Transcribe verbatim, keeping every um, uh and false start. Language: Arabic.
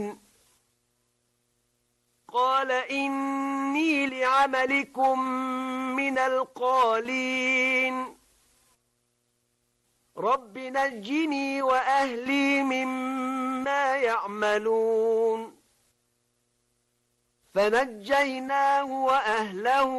قال إني لعملكم من القالين رب نجني وأهلي مما يعملون فنجيناه وأهله